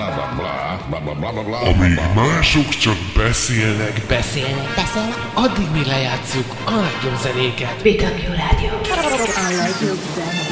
Amíg mások csak beszélnek, addig mi lejátszuk a legjobb zenéket. BW Rádió. A legjobb zene.